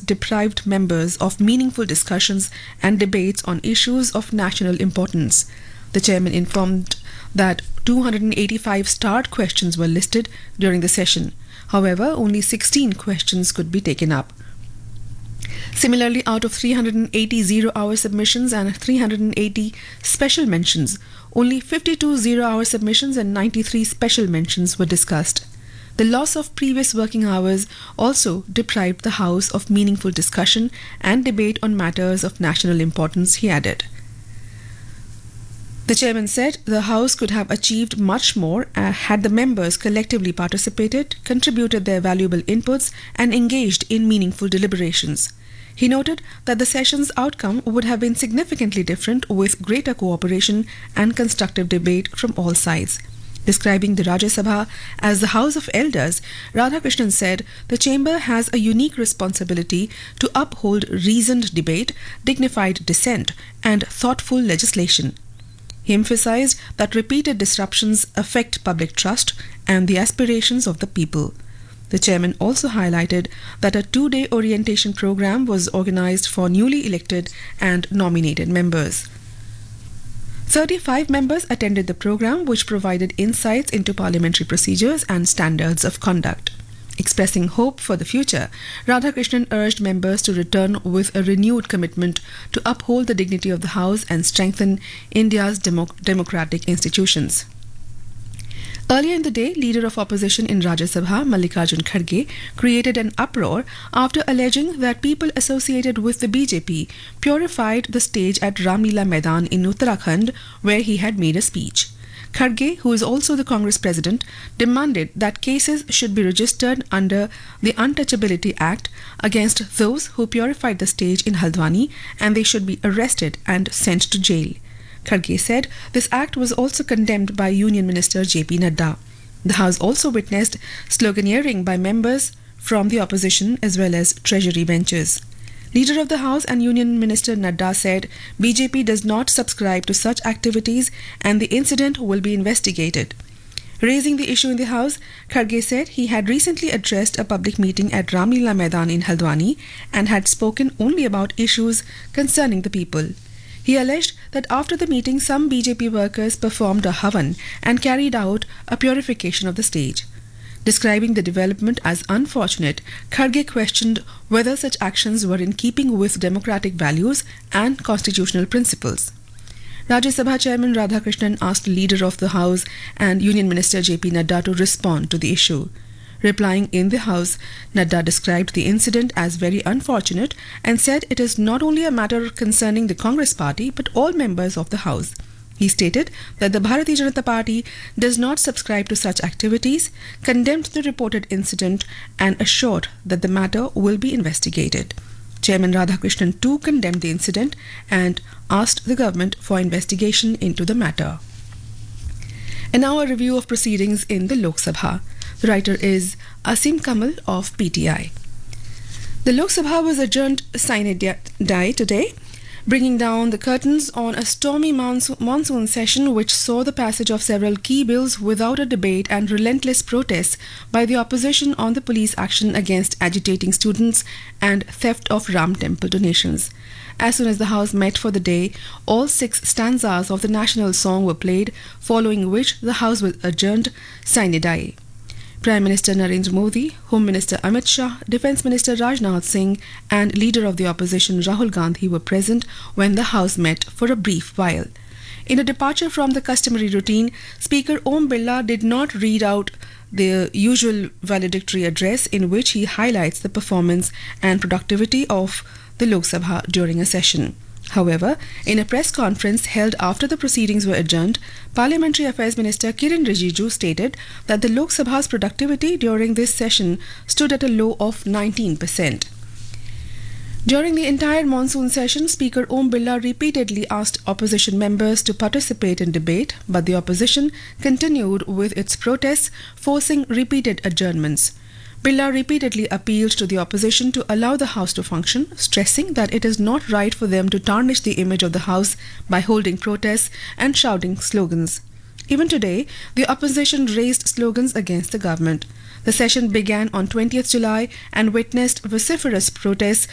deprived members of meaningful discussions and debates on issues of national importance. The chairman informed that 285 starred questions were listed during the session. However, only 16 questions could be taken up. Similarly, out of 380 zero-hour submissions and 380 special mentions, only 52 zero-hour submissions and 93 special mentions were discussed. The loss of previous working hours also deprived the House of meaningful discussion and debate on matters of national importance, he added. The chairman said the House could have achieved much more had the members collectively participated, contributed their valuable inputs, and engaged in meaningful deliberations. He noted that the session's outcome would have been significantly different with greater cooperation and constructive debate from all sides. Describing the Rajya Sabha as the House of Elders, Radhakrishnan said the chamber has a unique responsibility to uphold reasoned debate, dignified dissent, and thoughtful legislation. He emphasized that repeated disruptions affect public trust and the aspirations of the people. The chairman also highlighted that a 2-day orientation program was organized for newly elected and nominated members. 35 members attended the program, which provided insights into parliamentary procedures and standards of conduct. Expressing hope for the future, Radhakrishnan urged members to return with a renewed commitment to uphold the dignity of the House and strengthen India's democratic institutions. Earlier in the day, leader of opposition in Rajya Sabha, Mallikarjun Kharge, created an uproar after alleging that people associated with the BJP purified the stage at Ramlila Maidan in Uttarakhand, where he had made a speech. Kharge, who is also the Congress president, demanded that cases should be registered under the Untouchability Act against those who purified the stage in Haldwani, and they should be arrested and sent to jail. Kharge said this act was also condemned by Union Minister J.P. Nadda. The House also witnessed sloganeering by members from the opposition as well as treasury benches. Leader of the House and Union Minister Nadda said BJP does not subscribe to such activities and the incident will be investigated. Raising the issue in the House, Kharge said he had recently addressed a public meeting at Ramlila Maidan in Haldwani and had spoken only about issues concerning the people. He alleged that after the meeting, some BJP workers performed a havan and carried out a purification of the stage. Describing the development as unfortunate, Kharge questioned whether such actions were in keeping with democratic values and constitutional principles. Rajya Sabha Chairman Radhakrishnan asked Leader of the House and Union Minister J.P. Nadda to respond to the issue. Replying in the House, Nadda described the incident as very unfortunate and said it is not only a matter concerning the Congress party but all members of the House. He stated that the Bharatiya Janata Party does not subscribe to such activities, condemned the reported incident and assured that the matter will be investigated. Chairman Radhakrishnan too condemned the incident and asked the government for investigation into the matter. And now a review of proceedings in the Lok Sabha. The writer is Asim Kamal of PTI. The Lok Sabha was adjourned sine die today, bringing down the curtains on a stormy monsoon session which saw the passage of several key bills without a debate and relentless protests by the opposition on the police action against agitating students and theft of Ram temple donations. As soon as the House met for the day, all 6 stanzas of the national song were played, following which the House was adjourned sine die. Prime Minister Narendra Modi, Home Minister Amit Shah, Defence Minister Rajnath Singh and Leader of the Opposition Rahul Gandhi were present when the House met for a brief while. In a departure from the customary routine, Speaker Om Birla did not read out the usual valedictory address in which he highlights the performance and productivity of the Lok Sabha during a session. However, in a press conference held after the proceedings were adjourned, Parliamentary Affairs Minister Kiren Rijiju stated that the Lok Sabha's productivity during this session stood at a low of 19%. During the entire monsoon session, Speaker Om Birla repeatedly asked opposition members to participate in debate, but the opposition continued with its protests, forcing repeated adjournments. Birla repeatedly appealed to the opposition to allow the House to function, stressing that it is not right for them to tarnish the image of the House by holding protests and shouting slogans. Even today, the opposition raised slogans against the government. The session began on 20th July and witnessed vociferous protests